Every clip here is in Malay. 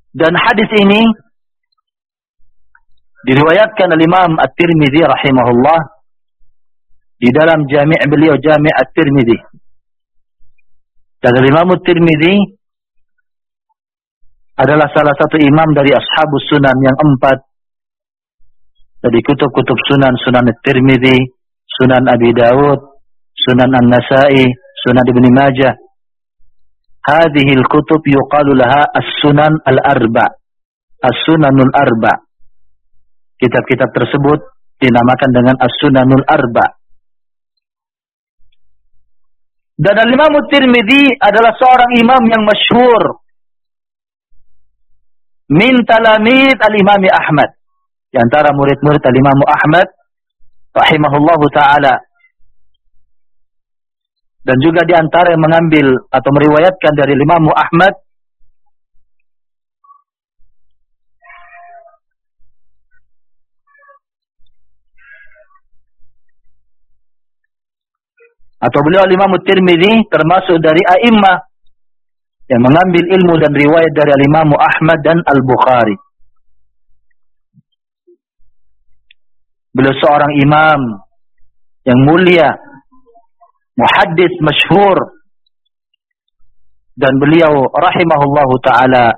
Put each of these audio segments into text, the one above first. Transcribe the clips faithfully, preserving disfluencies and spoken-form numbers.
Dan hadis ini diriwayatkan oleh Imam At-Tirmidzi rahimahullah di dalam jami' beliau, Jami' At-Tirmidzi. Dan Imam At-Tirmidzi adalah salah satu imam dari ashabus sunan yang empat dari kutub-kutub sunan, Sunan At-Tirmidzi, Sunan Abi Dawud, Sunan An-Nasa'i, Sunan Ibn Majah. Hadhihi al-kutub yuqalu laha as-sunan al-arba', as-sunanul arba'. Kitab-kitab tersebut dinamakan dengan as-sunanul arba'. Dan Al-Imam At-Tirmidzi adalah seorang imam yang masyhur min talamid Al-Imam Ahmad, di antara murid-murid Al-Imam Ahmad rahimahullahu ta'ala. Dan juga di antara yang mengambil atau meriwayatkan dari Imam Ahmad atau beliau Imam At-Tirmidzi termasuk dari a'immah yang mengambil ilmu dan riwayat dari Imam Ahmad dan Al-Bukhari. Beliau seorang imam yang mulia, muhaddits masyhur, dan beliau rahimahullahu ta'ala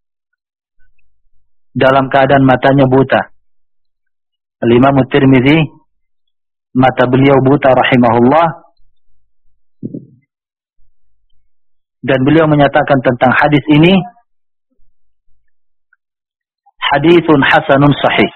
dalam keadaan matanya buta. Al-Imam At-Tirmidzi mata beliau buta rahimahullah, dan beliau menyatakan tentang hadis ini haditsun hasanun sahih.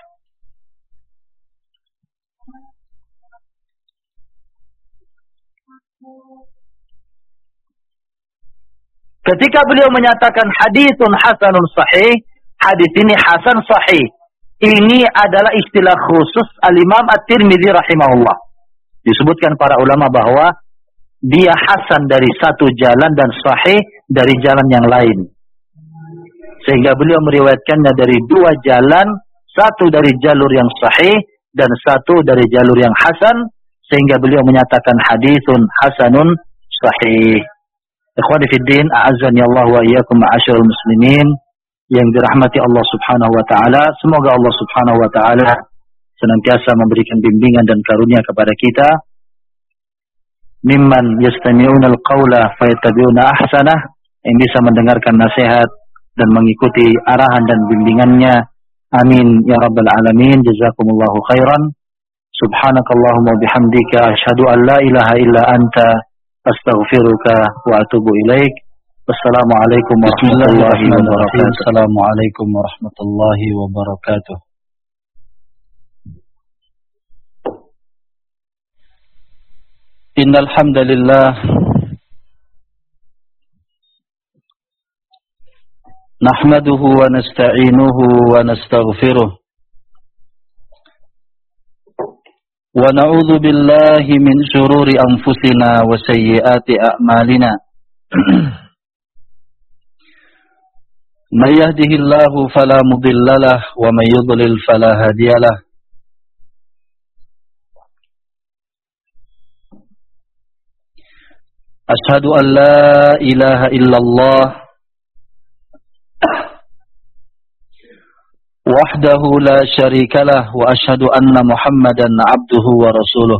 Ketika beliau menyatakan haditsun hasanun sahih, hadis ini hasan sahih, ini adalah istilah khusus Al-Imam At-Tirmidzi rahimahullah. Disebutkan para ulama bahwa dia hasan dari satu jalan dan sahih dari jalan yang lain. Sehingga beliau meriwayatkannya dari dua jalan, satu dari jalur yang sahih dan satu dari jalur yang hasan, sehingga beliau menyatakan haditsun hasanun sahih. Ikhwani fid din, a'azzani Allah wa iyyakum ma'asyiral muslimin yang dirahmati Allah Subhanahu wa taala. Semoga Allah Subhanahu wa taala senantiasa memberikan bimbingan dan karunia kepada kita, mimman yastami'una al-qawla fayattabi'una ahsanah, yang bisa mendengarkan nasihat dan mengikuti arahan dan bimbingannya. Amin ya rabbal alamin. Jazakumullahu khairan. Subhanakallahumma bihamdika asyhadu an la ilaha illa anta astaghfiruka wa atubu ilaik. Wassalamualaikum warahmatullahi wabarakatuh. Assalamualaikum warahmatullahi wabarakatuh. Innal hamdalillah nahmaduhu wa nasta'inuhu wa nastaghfiruh wa na'udzu billahi min shururi anfusina wa sayyiati a'malina. May yahdihillahu fala mudhillalah wa may yudlil fala hadiyalah. Ashhadu an la ilaha illallah wahdahu la syarikalah wa ashhadu anna Muhammadan abduhu wa rasuluh.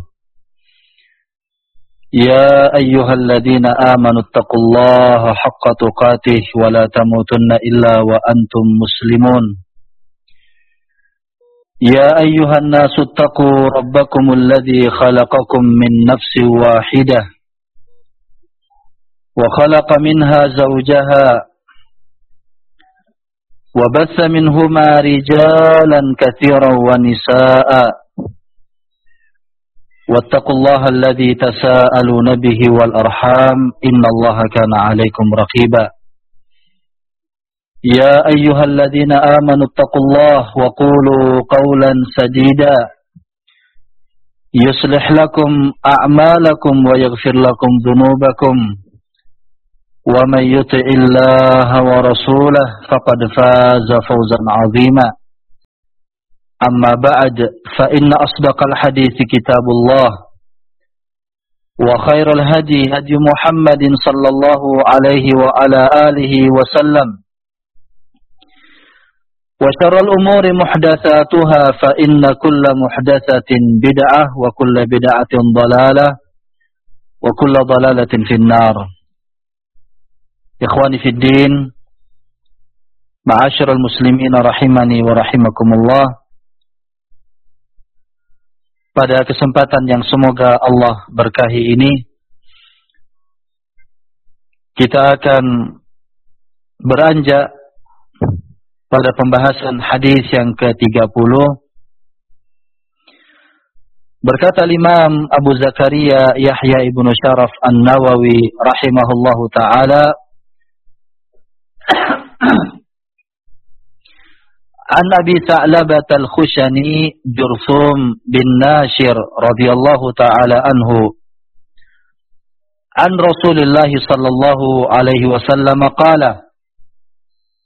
Ya ayyuhalladzina amanu taqullaha haqqa tuqatih wa la tamutunna illa wa antum muslimun. Ya ayyuhan nasu taqu rabbakumul ladzi khalaqakum min nafsin wahidah wa khalaqa minha zawjaha wa batha minhuma rijalan katsiran wa nisaa'a. Wattaqullaha alladzi tasaaluna bihi wal arham innallaha kana 'alaikum raqiba. Ya ayyuhalladzina amanu taqullaha wa qulu qawlan sadida yuslih lakum a'malakum wa yaghfir lakum dhunubakum wa may yuti'illaha wa rasulahu faqad faza fawzan 'azima. Amma ba'd, fa inna asdaqal hadithi kitabullah wa khairal hadi hadi Muhammadin sallallahu alaihi wa ala alihi wa sallam وشر الأمور محدثاتها فإن كل محدثة بدعة وكل بدعة ضلالة وكل ضلالة في النار. إخواني في الدين, معاشر المسلمين rahimani wa rahimakumullah. Pada kesempatan yang semoga Allah berkahi ini, kita akan beranjak pada pembahasan hadis yang ke tiga puluh. Berkata Imam Abu Zakaria Yahya ibnu Syaraf An-Nawawi rahimahullahu ta'ala, An Abi Sa'labah Al-Khushani Jurthum bin Nashir radhiyallahu ta'ala anhu, An Rasulillah sallallahu alaihi wasallam qala,